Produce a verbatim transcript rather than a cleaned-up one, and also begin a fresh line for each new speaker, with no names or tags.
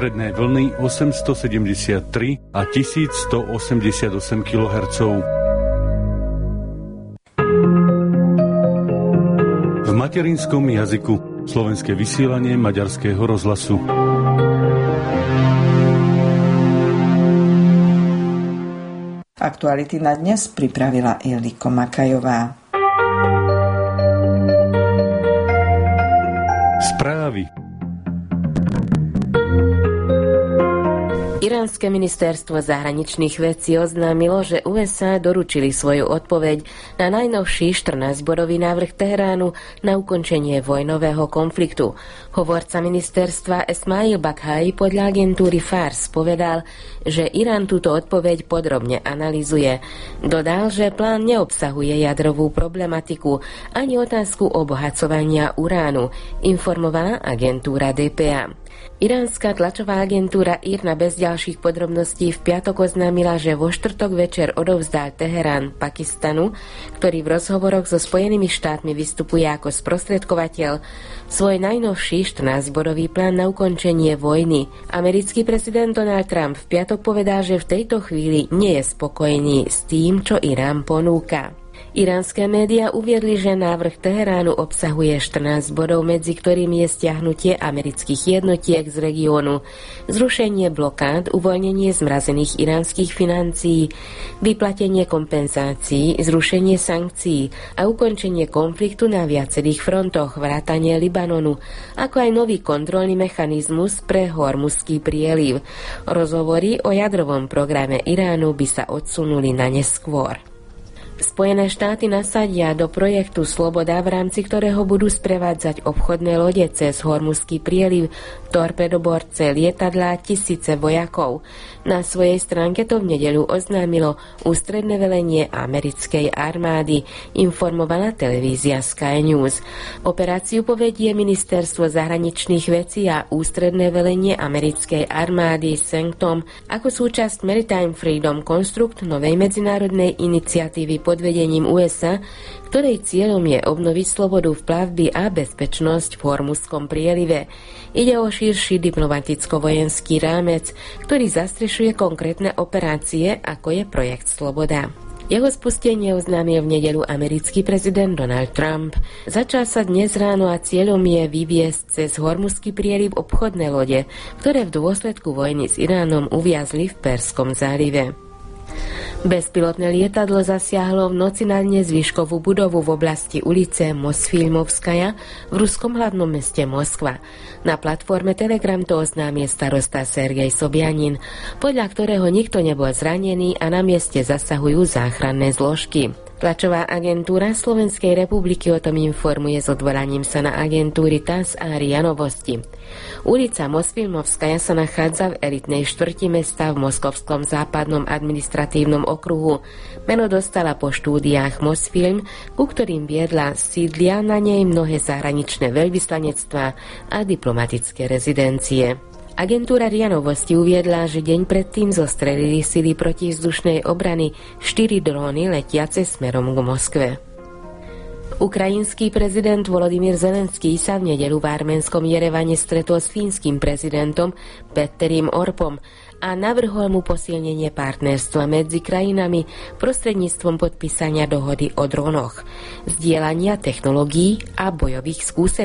stredné vlny osemstosedemdesiattri a tisícstoosemdesiatosem kilohertzov. V materinskom jazyku slovenské vysielanie Maďarského rozhlasu.
Aktuality na dnes pripravila Iliko Makajová.
Správy.
Iránske ministerstvo zahraničných vecí oznámilo, že ú es á doručili svoju odpoveď na najnovší štrnásťbodový návrh Teheránu na ukončenie vojnového konfliktu. Hovorca ministerstva Esmail Baghai podľa agentúry Fars povedal, že Irán túto odpoveď podrobne analyzuje. Dodal, že plán neobsahuje jadrovú problematiku ani otázku obohacovania uránu, informovala agentúra dé pé á. Iránska tlačová agentúra í er ná bez ďalších podrobností v piatok oznámila, že vo štvrtok večer odovzdal Teherán Pakistanu, ktorý v rozhovoroch so Spojenými štátmi vystupuje ako sprostredkovateľ, svoj najnovší štrnásťbodový plán na ukončenie vojny. Americký prezident Donald Trump v piatok povedal, že v tejto chvíli nie je spokojný s tým, čo Irán ponúka. Iránske médiá uviedli, že návrh Teheránu obsahuje štrnásť bodov, medzi ktorými je stiahnutie amerických jednotiek z regiónu, zrušenie blokád, uvoľnenie zmrazených iránskych financií, vyplatenie kompenzácií, zrušenie sankcií a ukončenie konfliktu na viacerých frontoch, vrátanie Libanonu, ako aj nový kontrolný mechanizmus pre Hormuzský prieliv. Rozhovory o jadrovom programe Iránu by sa odsunuli na neskôr. Spojené štáty nasadia do projektu Sloboda, v rámci ktorého budú sprevádzať obchodné lode cez Hormuzský prieliv, torpedoborce, lietadlá, tisíce vojakov. Na svojej stránke to v nedeľu oznámilo ústredné velenie americkej armády, informovala televízia Sky News. Operáciu povedie ministerstvo zahraničných vecí a ústredné velenie americkej armády Sanctum ako súčasť Maritime Freedom Construct, novej medzinárodnej iniciatívy pod vedením ú es á, ktorej cieľom je obnoviť slobodu v plavby a bezpečnosť v Hormuzskom prielive. Ide o širší diplomaticko-vojenský rámec, ktorý zastrešuje konkrétne operácie, ako je projekt Sloboda. Jeho spustenie oznámil v nedeľu americký prezident Donald Trump. Začal sa dnes ráno a cieľom je vyviesť cez Hormuzský prieliv obchodné lode, ktoré v dôsledku vojny s Iránom uviazli v Perskom zálive. Bezpilotné lietadlo zasiahlo v noci na nezvýškovú budovu v oblasti ulice Mosfilmovskaja v ruskom hlavnom meste Moskva. Na platforme Telegram to oznámil starosta Sergej Sobjanin, podľa ktorého nikto nebol zranený a na mieste zasahujú záchranné zložky. Tlačová agentúra Slovenskej republiky o tom informuje s odvolaním sa na agentúry TASS a er í á Novosti. Ulica Mosfilmovskaja sa nachádza v elitnej štvrti mesta v Moskovskom západnom administratívnom okruhu. Meno dostala po štúdiách Mosfilm, ku ktorým viedla sídlia na nej mnohé zahraničné veľvyslanectvá a diplomatické rezidencie. Agentúra er í á Novosti uviedla, že deň predtým zostrelili sily protivzdušnej obrany štyri dróny letiace smerom k Moskve. Ukrajinský prezident Volodymyr Zelenský sa v nedeľu v arménskom Jerevane stretol s fínskym prezidentom Petterim Orpom a navrhol mu posilnenie partnerstva medzi krajinami prostredníctvom podpísania dohody o dronoch, zdieľania technológií a bojových skúseností.